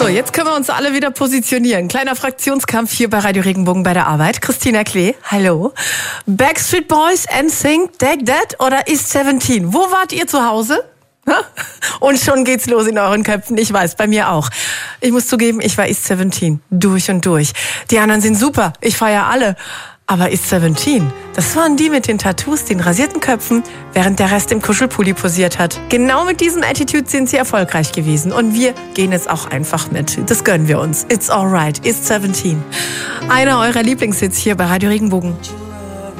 So, jetzt können wir uns alle wieder positionieren. Kleiner Fraktionskampf hier bei Radio Regenbogen bei der Arbeit. Christina Klee, hallo. Backstreet Boys, NSYNC, Take That oder East 17? Wo wart ihr zu Hause? Und schon geht's los in euren Köpfen. Ich weiß, bei mir auch. Ich muss zugeben, ich war East 17. Durch und durch. Die anderen sind super. Ich feiere alle. Aber East 17, das waren die mit den Tattoos, den rasierten Köpfen, während der Rest im Kuschelpulli posiert hat. Genau mit diesem Attitude sind sie erfolgreich gewesen. Und wir gehen jetzt auch einfach mit. Das gönnen wir uns. It's alright. East 17. Einer eurer Lieblingshits hier bei Radio Regenbogen.